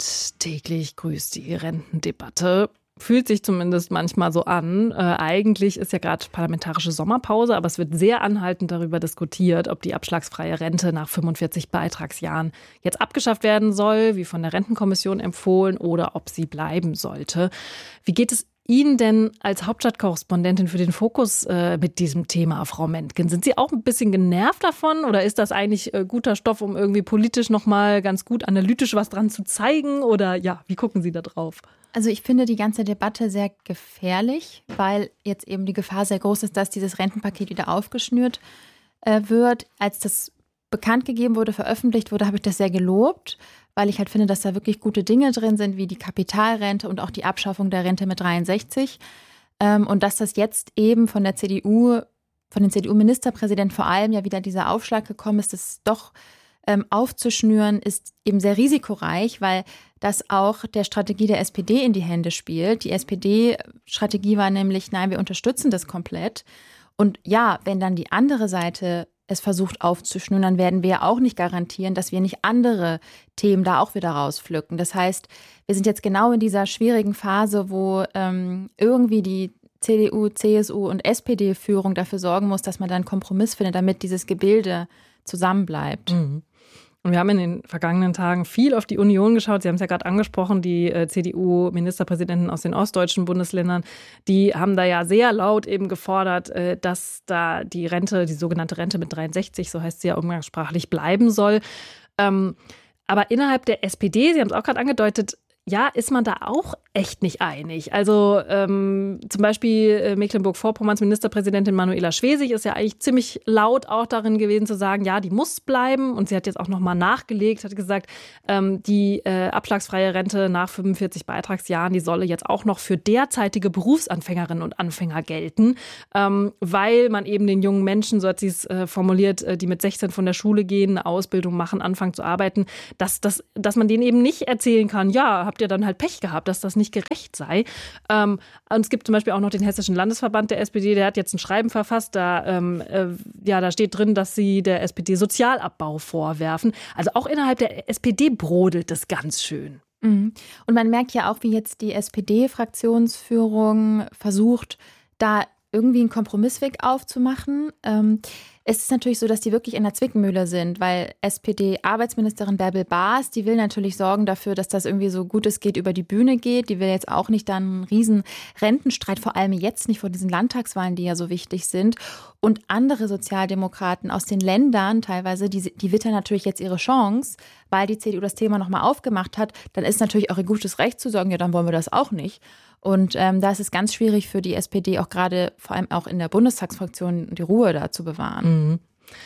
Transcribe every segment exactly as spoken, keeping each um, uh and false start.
Und täglich grüßt die Rentendebatte. Fühlt sich zumindest manchmal so an. Äh, eigentlich ist ja gerade parlamentarische Sommerpause, aber es wird sehr anhaltend darüber diskutiert, ob die abschlagsfreie Rente nach fünfundvierzig Beitragsjahren jetzt abgeschafft werden soll, wie von der Rentenkommission empfohlen, oder ob sie bleiben sollte. Wie geht es Ihnen denn als Hauptstadtkorrespondentin für den Fokus äh, mit diesem Thema, Frau Mentgen? Sind Sie auch ein bisschen genervt davon oder ist das eigentlich äh, guter Stoff, um irgendwie politisch nochmal ganz gut analytisch was dran zu zeigen? Oder ja, wie gucken Sie da drauf? Also ich finde die ganze Debatte sehr gefährlich, weil jetzt eben die Gefahr sehr groß ist, dass dieses Rentenpaket wieder aufgeschnürt äh, wird. Als das bekannt gegeben wurde, veröffentlicht wurde, habe ich das sehr gelobt, weil ich halt finde, dass da wirklich gute Dinge drin sind, wie die Kapitalrente und auch die Abschaffung der Rente mit dreiundsechzig. Ähm, und dass das jetzt eben von der C D U, von den C D U-Ministerpräsidenten vor allem ja wieder dieser Aufschlag gekommen ist, das doch ähm, aufzuschnüren, ist eben sehr risikoreich, weil das auch der Strategie der S P D in die Hände spielt. Die S P D-Strategie war nämlich, nein, wir unterstützen das komplett. Und ja, wenn dann die andere Seite es versucht aufzuschnüren, dann werden wir ja auch nicht garantieren, dass wir nicht andere Themen da auch wieder rauspflücken. Das heißt, wir sind jetzt genau in dieser schwierigen Phase, wo ähm, irgendwie die C D U, C S U und S P D-Führung dafür sorgen muss, dass man dann einen Kompromiss findet, damit dieses Gebilde zusammenbleibt. Mhm. Und wir haben in den vergangenen Tagen viel auf die Union geschaut. Sie haben es ja gerade angesprochen, die äh, C D U-Ministerpräsidenten aus den ostdeutschen Bundesländern, die haben da ja sehr laut eben gefordert, äh, dass da die Rente, die sogenannte Rente mit dreiundsechzig, so heißt sie ja umgangssprachlich, bleiben soll. Ähm, aber innerhalb der S P D, Sie haben es auch gerade angedeutet, ja, ist man da auch echt nicht einig. Also ähm, zum Beispiel äh, Mecklenburg-Vorpommerns Ministerpräsidentin Manuela Schwesig ist ja eigentlich ziemlich laut auch darin gewesen zu sagen, ja, die muss bleiben. Und sie hat jetzt auch nochmal nachgelegt, hat gesagt, ähm, die äh, abschlagsfreie Rente nach fünfundvierzig Beitragsjahren, die solle jetzt auch noch für derzeitige Berufsanfängerinnen und Anfänger gelten, ähm, weil man eben den jungen Menschen, so hat sie es äh, formuliert, äh, die mit sechzehn von der Schule gehen, eine Ausbildung machen, anfangen zu arbeiten, dass, dass, dass man denen eben nicht erzählen kann, ja, habt ihr dann halt Pech gehabt, dass das nicht gerecht sei. Ähm, und es gibt zum Beispiel auch noch den Hessischen Landesverband der S P D, der hat jetzt ein Schreiben verfasst, da, ähm, äh, ja, da steht drin, dass sie der S P D Sozialabbau vorwerfen. Also auch innerhalb der S P D brodelt das ganz schön. Mhm. Und man merkt ja auch, wie jetzt die S P D-Fraktionsführung versucht, da irgendwie einen Kompromissweg aufzumachen. Ähm, es ist natürlich so, dass die wirklich in der Zwickmühle sind, weil S P D-Arbeitsministerin Bärbel Baas, die will natürlich sorgen dafür, dass das irgendwie so gut es geht über die Bühne geht. Die will jetzt auch nicht dann einen riesen Rentenstreit, vor allem jetzt nicht vor diesen Landtagswahlen, die ja so wichtig sind. Und andere Sozialdemokraten aus den Ländern teilweise, die, die wittern natürlich jetzt ihre Chance, weil die C D U das Thema nochmal aufgemacht hat. Dann ist natürlich auch ihr gutes Recht zu sagen, ja, dann wollen wir das auch nicht. Und ähm, da ist es ganz schwierig für die S P D, auch gerade vor allem auch in der Bundestagsfraktion, die Ruhe da zu bewahren. Mhm.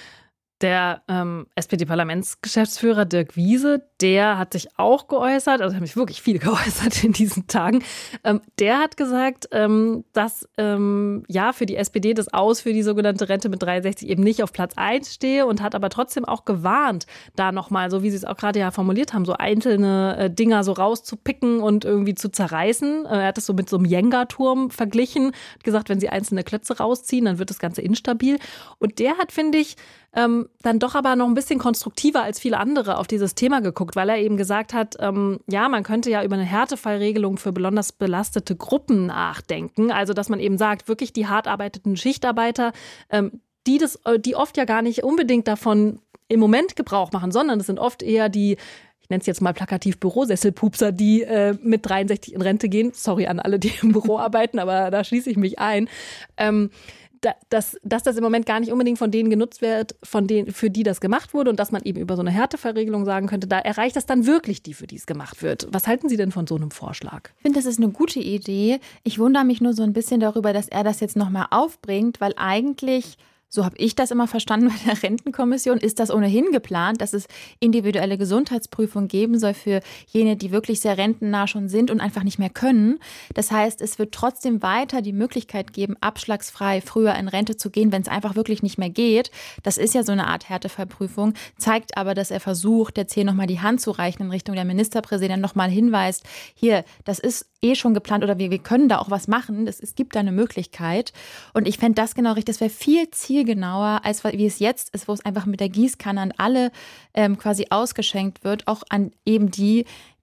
Der ähm, S P D-Parlamentsgeschäftsführer Dirk Wiese, der hat sich auch geäußert, also hat mich wirklich viel geäußert in diesen Tagen. Ähm, der hat gesagt, ähm, dass ähm, ja für die S P D das Aus für die sogenannte Rente mit dreiundsechzig eben nicht auf Platz eins stehe und hat aber trotzdem auch gewarnt, da nochmal, so wie Sie es auch gerade ja formuliert haben, so einzelne äh, Dinger so rauszupicken und irgendwie zu zerreißen. Äh, er hat das so mit so einem Jenga-Turm verglichen, hat gesagt, wenn Sie einzelne Klötze rausziehen, dann wird das Ganze instabil. Und der hat, finde ich, Ähm, dann doch aber noch ein bisschen konstruktiver als viele andere auf dieses Thema geguckt, weil er eben gesagt hat, ähm, ja, man könnte ja über eine Härtefallregelung für besonders belastete Gruppen nachdenken. Also, dass man eben sagt, wirklich die hart arbeitenden Schichtarbeiter, ähm, die, das, die oft ja gar nicht unbedingt davon im Moment Gebrauch machen, sondern es sind oft eher die, ich nenne es jetzt mal plakativ Bürosesselpupser, die äh, mit dreiundsechzig in Rente gehen. Sorry an alle, die im Büro arbeiten, aber da schließe ich mich ein. Ähm, Dass, dass das im Moment gar nicht unbedingt von denen genutzt wird, von denen, für die das gemacht wurde und dass man eben über so eine Härtefallregelung sagen könnte, da erreicht das dann wirklich die, für die es gemacht wird. Was halten Sie denn von so einem Vorschlag? Ich finde, das ist eine gute Idee. Ich wundere mich nur so ein bisschen darüber, dass er das jetzt nochmal aufbringt, weil eigentlich, so habe ich das immer verstanden bei der Rentenkommission, ist das ohnehin geplant, dass es individuelle Gesundheitsprüfungen geben soll für jene, die wirklich sehr rentennah schon sind und einfach nicht mehr können. Das heißt, es wird trotzdem weiter die Möglichkeit geben, abschlagsfrei früher in Rente zu gehen, wenn es einfach wirklich nicht mehr geht. Das ist ja so eine Art Härtefallprüfung, zeigt aber, dass er versucht, jetzt hier nochmal die Hand zu reichen in Richtung der Ministerpräsident, nochmal hinweist, hier, das ist eh schon geplant oder wir, wir können da auch was machen. Das, es gibt da eine Möglichkeit. Und ich fände das genau richtig. Das wäre viel zielgenauer, als wie es jetzt ist, wo es einfach mit der Gießkanne an alle ähm, quasi ausgeschenkt wird, auch an eben die,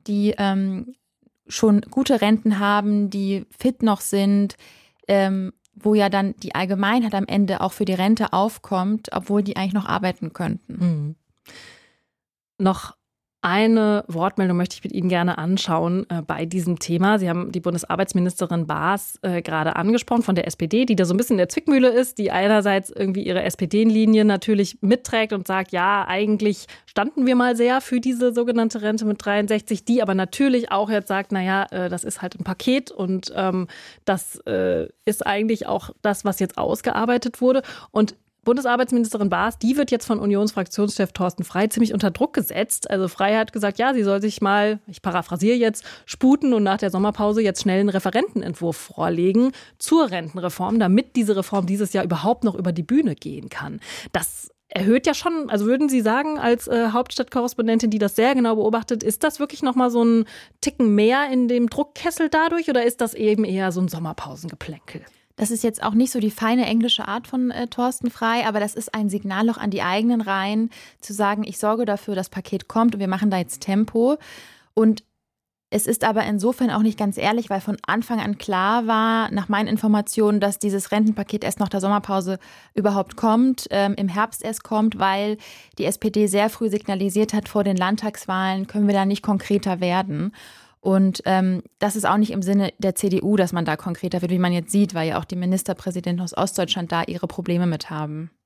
die ähm, schon gute Renten haben, die fit noch sind, ähm, wo ja dann die Allgemeinheit am Ende auch für die Rente aufkommt, obwohl die eigentlich noch arbeiten könnten. Mhm. Noch eine Wortmeldung möchte ich mit Ihnen gerne anschauen äh, bei diesem Thema. Sie haben die Bundesarbeitsministerin Baas äh, gerade angesprochen von der S P D, die da so ein bisschen in der Zwickmühle ist, die einerseits irgendwie ihre S P D-Linie natürlich mitträgt und sagt, ja, eigentlich standen wir mal sehr für diese sogenannte Rente mit dreiundsechzig, die aber natürlich auch jetzt sagt, naja, äh, das ist halt ein Paket und ähm, das äh, ist eigentlich auch das, was jetzt ausgearbeitet wurde. Und Bundesarbeitsministerin Baas, die wird jetzt von Unionsfraktionschef Thorsten Frey ziemlich unter Druck gesetzt. Also Frey hat gesagt, ja, sie soll sich mal, ich paraphrasiere jetzt, sputen und nach der Sommerpause jetzt schnell einen Referentenentwurf vorlegen zur Rentenreform, damit diese Reform dieses Jahr überhaupt noch über die Bühne gehen kann. Das erhöht ja schon, also würden Sie sagen, als äh, Hauptstadtkorrespondentin, die das sehr genau beobachtet, ist das wirklich noch mal so ein Ticken mehr in dem Druckkessel dadurch oder ist das eben eher so ein Sommerpausengeplänkel? Das ist jetzt auch nicht so die feine englische Art von äh, Thorsten Frey, aber das ist ein Signal auch an die eigenen Reihen, zu sagen, ich sorge dafür, das Paket kommt und wir machen da jetzt Tempo. Und es ist aber insofern auch nicht ganz ehrlich, weil von Anfang an klar war, nach meinen Informationen, dass dieses Rentenpaket erst nach der Sommerpause überhaupt kommt, ähm, im Herbst erst kommt, weil die S P D sehr früh signalisiert hat, vor den Landtagswahlen können wir da nicht konkreter werden. Und ähm, das ist auch nicht im Sinne der C D U, dass man da konkreter wird, wie man jetzt sieht, weil ja auch die Ministerpräsidenten aus Ostdeutschland da ihre Probleme mit haben.